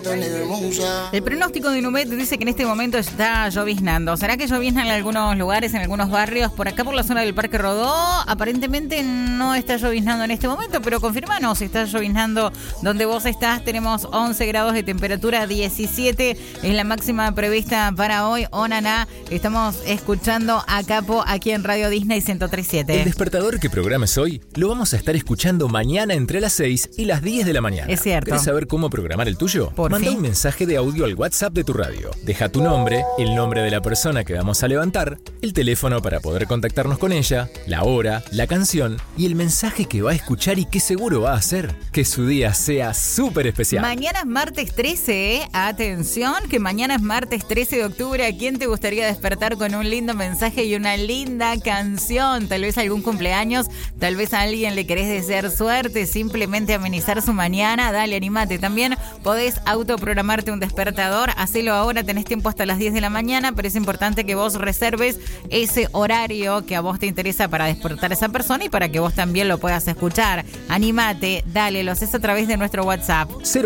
El pronóstico de Inumet dice que en este momento está lloviznando. ¿Será que llovizna en algunos lugares, en algunos barrios? Por acá, por la zona del Parque Rodó, aparentemente no está lloviznando en este momento, pero confirmanos si está lloviznando donde vos estás. Tenemos 11 grados de temperatura, 17 es la máxima prevista para hoy. Onaná, estamos escuchando a Capo aquí en Radio Disney 103.7. El despertador que programes hoy lo vamos a estar escuchando mañana entre las 6 y las 10 de la mañana. Es cierto. ¿Querés saber cómo programar el tuyo? Manda un mensaje de audio al WhatsApp de tu radio. Deja tu nombre, el nombre de la persona que vamos a levantar, el teléfono para poder contactarnos con ella, la hora, la canción y el mensaje que va a escuchar y que seguro va a hacer que su día sea súper especial. Mañana es martes 13, ¿eh? Atención, que mañana es martes 13 de octubre. ¿A quién te gustaría despertar con un lindo mensaje y una linda canción? Tal vez algún cumpleaños, tal vez a alguien le querés desear suerte, simplemente amenizar su mañana. Dale, animate. También podés autoprogramarte un despertador. Hacelo ahora, tenés tiempo hasta las 10 de la mañana, pero es importante que vos reserves ese horario que a vos te interesa para despertar a esa persona y para que vos también lo puedas escuchar. Animate, dale, lo haces a través de nuestro WhatsApp.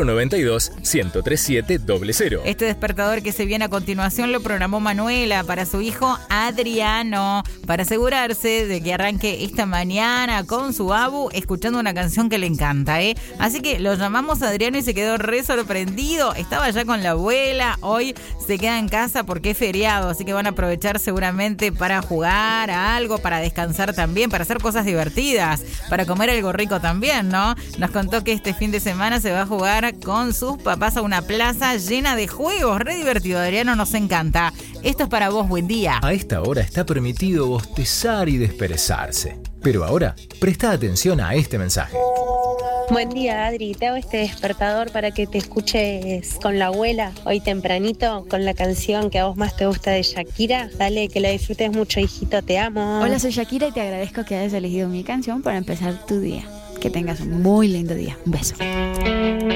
092-103700. Este despertador que se viene a continuación lo programó Manuela para su hijo Adriano, para asegurarse de que arranque esta mañana con su abu escuchando una canción que le encanta, ¿eh? Así que lo llamamos a Adriano y se quedó re sorprendido. Estaba ya con la abuela, hoy se queda en casa porque es feriado, así que van a aprovechar seguramente para jugar a algo, para descansar también, para hacer cosas divertidas, para comer algo rico también, ¿no? Nos contó que este fin de semana se va a jugar con sus papás a una plaza llena de juegos, re divertido. Adriano, nos encanta. Esto es para vos, buen día. A esta hora está permitido bostezar y desperezarse. Pero ahora, presta atención a este mensaje. Buen día, Adri. Te hago este despertador para que te escuches con la abuela hoy tempranito con la canción que a vos más te gusta de Shakira. Dale, que la disfrutes mucho, hijito. Te amo. Hola, soy Shakira y te agradezco que hayas elegido mi canción para empezar tu día. Que tengas un muy lindo día. Un beso.